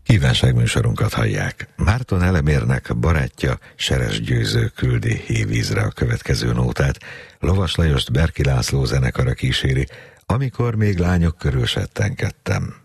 Kívánságműsorunkat hallják. Márton Elemérnek barátja, Seres Győző küldi hévízre a következő nótát. Lovas Lajost Berki László zenekara kíséri, amikor még lányok körül settenkedtem.